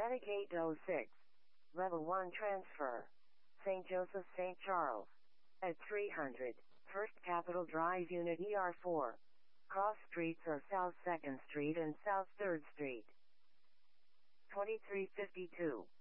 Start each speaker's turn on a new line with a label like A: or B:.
A: Medic 806. Level 1 transfer. St. Joseph St. Charles. At 300. First Capitol Drive Unit ER4. Cross streets are South 2nd Street and South 3rd Street. 2352.